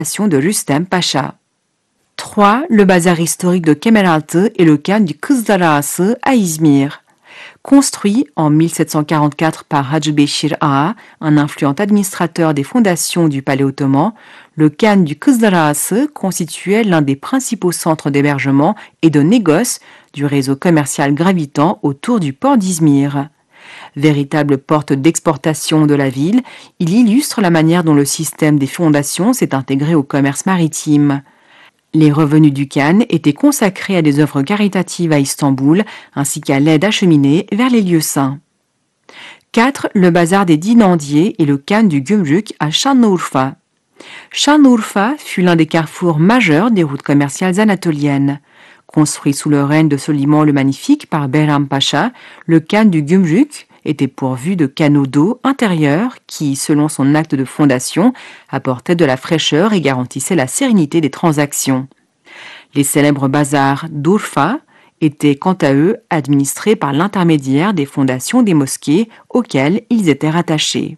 de Rüstem Pacha. 3. Le bazar historique de Kemeraltı et le khan du Kızlarası à Izmir. Construit en 1744 par Hacı Beşir Ağa, un influent administrateur des fondations du palais ottoman, le khan du Kızlarası constituait l'un des principaux centres d'hébergement et de négoce du réseau commercial gravitant autour du port d'Izmir. Véritable porte d'exportation de la ville, il illustre la manière dont le système des fondations s'est intégré au commerce maritime. Les revenus du khan étaient consacrés à des œuvres caritatives à Istanbul ainsi qu'à l'aide acheminée vers les lieux saints. 4. Le bazar des dinandiers et le khan du Gümrük à Şanlıurfa. Şanlıurfa fut l'un des carrefours majeurs des routes commerciales anatoliennes. Construit sous le règne de Soliman le Magnifique par Behram Pacha, le khan du Gümrük était pourvu de canaux d'eau intérieurs qui, selon son acte de fondation, apportaient de la fraîcheur et garantissaient la sérénité des transactions. Les célèbres bazars d'Urfa étaient quant à eux administrés par l'intermédiaire des fondations des mosquées auxquelles ils étaient rattachés.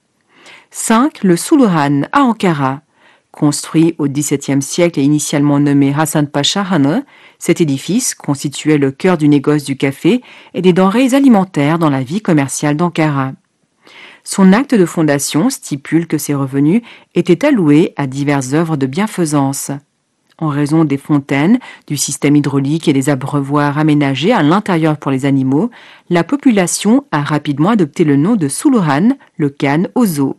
5. Le Suluhan à Ankara. Construit au XVIIe siècle et initialement nommé Hasan Pacha Hanı, cet édifice constituait le cœur du négoce du café et des denrées alimentaires dans la vie commerciale d'Ankara. Son acte de fondation stipule que ses revenus étaient alloués à diverses œuvres de bienfaisance. En raison des fontaines, du système hydraulique et des abreuvoirs aménagés à l'intérieur pour les animaux, la population a rapidement adopté le nom de Suluhan, le khan aux eaux.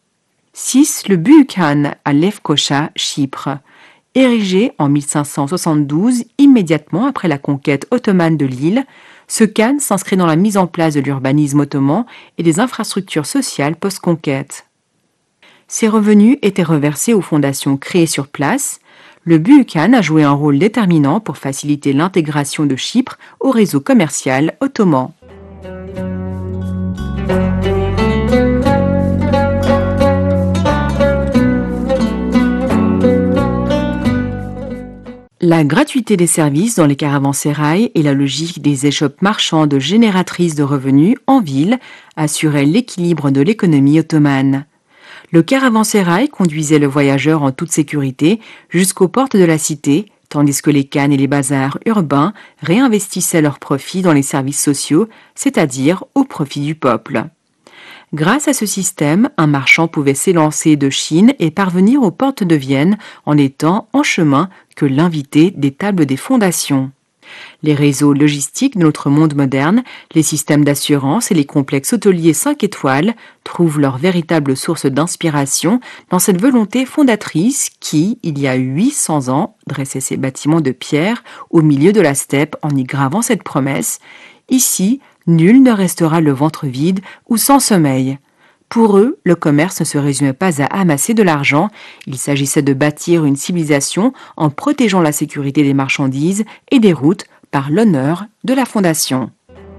6. Le Büyükhan à Lefkoşa, Chypre. Érigé en 1572, immédiatement après la conquête ottomane de l'île, ce khan s'inscrit dans la mise en place de l'urbanisme ottoman et des infrastructures sociales post-conquête. Ses revenus étaient reversés aux fondations créées sur place. Le Büyükhan a joué un rôle déterminant pour faciliter l'intégration de Chypre au réseau commercial ottoman. La gratuité des services dans les caravansérails et la logique des échoppes marchandes génératrices de revenus en ville assuraient l'équilibre de l'économie ottomane. Le caravansérail conduisait le voyageur en toute sécurité jusqu'aux portes de la cité, tandis que les khans et les bazars urbains réinvestissaient leurs profits dans les services sociaux, c'est-à-dire au profit du peuple. Grâce à ce système, un marchand pouvait s'élancer de Chine et parvenir aux portes de Vienne en étant en chemin que l'invité des tables des fondations. Les réseaux logistiques de notre monde moderne, les systèmes d'assurance et les complexes hôteliers 5 étoiles trouvent leur véritable source d'inspiration dans cette volonté fondatrice qui, il y a 800 ans, dressait ces bâtiments de pierre au milieu de la steppe en y gravant cette promesse « Ici, nul ne restera le ventre vide ou sans sommeil ». Pour eux, le commerce ne se résumait pas à amasser de l'argent, il s'agissait de bâtir une civilisation en protégeant la sécurité des marchandises et des routes par l'honneur de la fondation.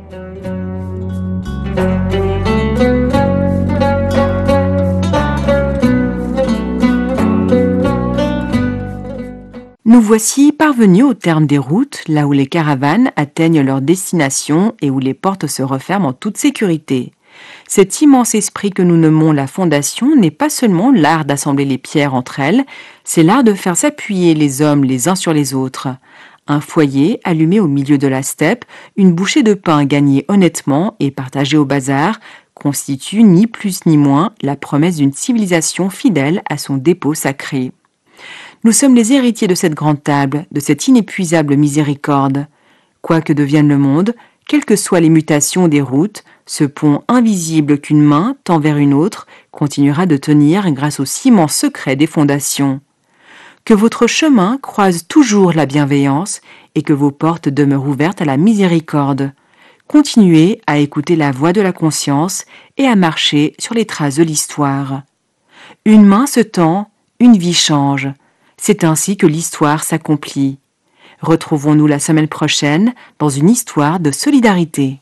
Nous voici parvenus au terme des routes, là où les caravanes atteignent leur destination et où les portes se referment en toute sécurité. Cet immense esprit que nous nommons la fondation n'est pas seulement l'art d'assembler les pierres entre elles, c'est l'art de faire s'appuyer les hommes les uns sur les autres. Un foyer allumé au milieu de la steppe, une bouchée de pain gagnée honnêtement et partagée au bazar, constitue ni plus ni moins la promesse d'une civilisation fidèle à son dépôt sacré. Nous sommes les héritiers de cette grande table, de cette inépuisable miséricorde. Quoi que devienne le monde, quelles que soient les mutations des routes, ce pont invisible qu'une main tend vers une autre continuera de tenir grâce au ciment secret des fondations. Que votre chemin croise toujours la bienveillance et que vos portes demeurent ouvertes à la miséricorde. Continuez à écouter la voix de la conscience et à marcher sur les traces de l'histoire. Une main se tend, une vie change. C'est ainsi que l'histoire s'accomplit. Retrouvons-nous la semaine prochaine dans une histoire de solidarité.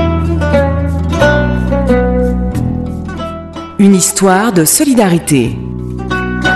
Une histoire de solidarité.